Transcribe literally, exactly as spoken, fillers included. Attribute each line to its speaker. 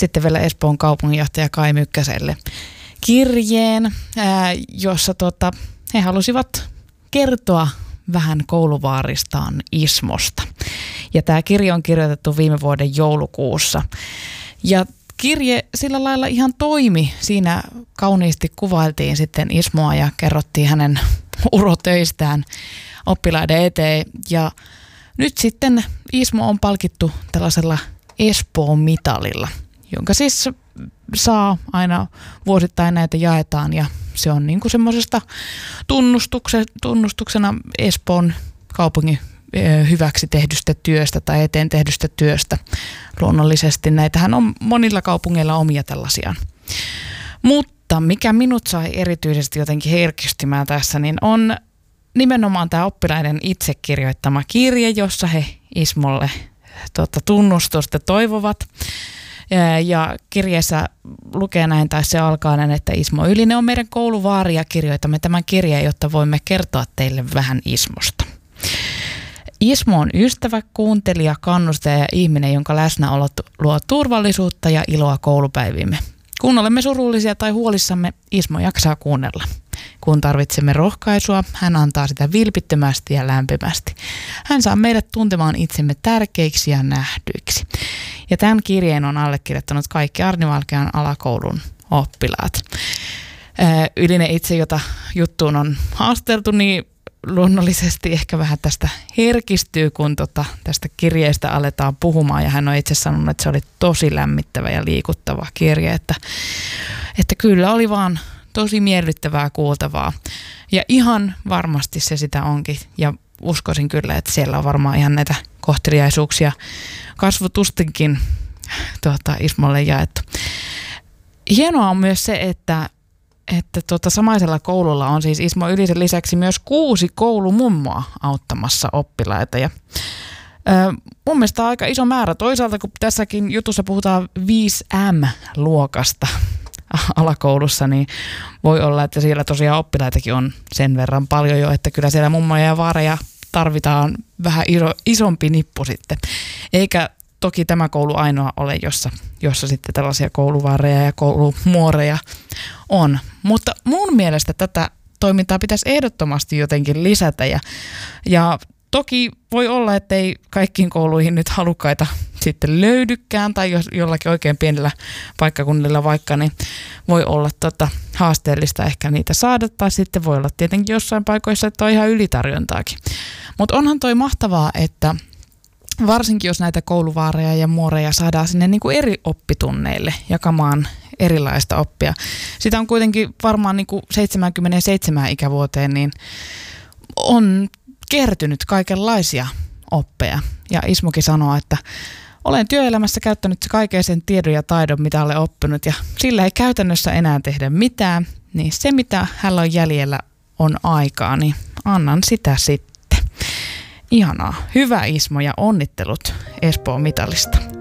Speaker 1: sitten vielä Espoon kaupunginjohtaja Kai Mykkäselle kirjeen, ää, jossa tota, he halusivat kertoa vähän kouluvaaristaan Ismosta. Ja tämä kirja on kirjoitettu viime vuoden joulukuussa. Ja kirje sillä lailla ihan toimi. Siinä kauniisti kuvailtiin sitten Ismoa ja kerrottiin hänen urotöistään oppilaiden eteen. Ja nyt sitten Ismo on palkittu tällaisella Espoon mitalilla, jonka siis saa aina vuosittain näitä jaetaan ja se on niin kuin semmoisesta tunnustuksena Espoon kaupungin hyväksi tehdystä työstä tai eteen tehdystä työstä. Luonnollisesti näitähän on monilla kaupungeilla omia tällaisia. Mutta mikä minut sai erityisesti jotenkin herkistymään tässä, niin on nimenomaan tämä oppilaiden itse kirjoittama kirje, jossa he Ismolle tuota, tunnustusta toivovat. Ja kirjeessä lukee näin, tai se alkaa näin, että Ismo Ylinen on meidän kouluvaari ja kirjoitamme tämän kirjeen, jotta voimme kertoa teille vähän Ismosta. Ismo on ystävä, kuuntelija, kannustaja ja ihminen, jonka läsnäolo luo turvallisuutta ja iloa koulupäivimme. Kun olemme surullisia tai huolissamme, Ismo jaksaa kuunnella. Kun tarvitsemme rohkaisua, hän antaa sitä vilpittömästi ja lämpimästi. Hän saa meidät tuntemaan itsemme tärkeiksi ja nähdyiksi. Ja tämän kirjeen on allekirjoittanut kaikki Arni Valkean alakoulun oppilaat. Ylinen itse, jota juttuun on haasteltu, niin luonnollisesti ehkä vähän tästä herkistyy, kun tota, tästä kirjeestä aletaan puhumaan. Ja hän on itse sanonut, että se oli tosi lämmittävä ja liikuttava kirje, että, että kyllä oli vaan tosi miellyttävää kuultavaa. Ja ihan varmasti se sitä onkin. Ja uskoisin kyllä, että siellä on varmaan ihan näitä kohteliaisuuksia kasvotustinkin tuota, Ismolle jaettu. Hienoa on myös se, että, että tuota, samaisella koululla on siis Ismo Ylisen lisäksi myös kuusi koulumummoa auttamassa oppilaita. Ja, ö, mun mielestä on aika iso määrä. Toisaalta, kun tässäkin jutussa puhutaan viisi M-luokasta alakoulussa, niin voi olla, että siellä tosiaan oppilaitakin on sen verran paljon jo, että kyllä siellä mummoja ja vaareja tarvitaan vähän iso, isompi nippu sitten. Eikä toki tämä koulu ainoa ole, jossa, jossa sitten tällaisia kouluvaareja ja koulumuoreja on. Mutta mun mielestä tätä toimintaa pitäisi ehdottomasti jotenkin lisätä ja, ja toki voi olla, että ei kaikkiin kouluihin nyt halukkaita sitten löydykään tai jos jollakin oikein pienellä paikkakunnilla vaikka, niin voi olla tota haasteellista ehkä niitä saada tai sitten voi olla tietenkin jossain paikoissa, että on ihan ylitarjontaakin. Mutta onhan toi mahtavaa, että varsinkin jos näitä kouluvaareja ja muoreja saadaan sinne niin kuin eri oppitunneille jakamaan erilaista oppia. Sitä on kuitenkin varmaan niin kuin seitsemänkymmentäseitsemän ikävuoteen, niin on kertynyt kaikenlaisia oppeja. Ja Ismokin sanoo, että olen työelämässä käyttänyt kaiken sen tiedon ja taidon, mitä olen oppinut, ja sillä ei käytännössä enää tehdä mitään, niin se, mitä hänellä on jäljellä, on aikaa, niin annan sitä sitten. Ihanaa. Hyvä Ismo ja onnittelut Espoon mitalista.